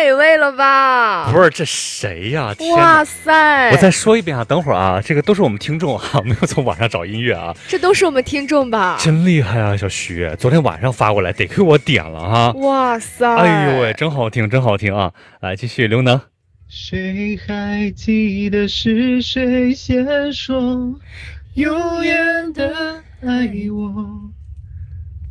美味了吧？ 不是，这谁呀？天哪！ 哇塞！ 我再说一遍啊，等会儿啊，这个都是我们听众啊，没有从网上找音乐啊。 这都是我们听众吧？ 真厉害啊，小徐！昨天晚上发过来，得亏我点了哈。 哇塞！ 哎呦喂，真好听，真好听啊！来，继续，刘能。 谁还记得是谁先说永远的爱我？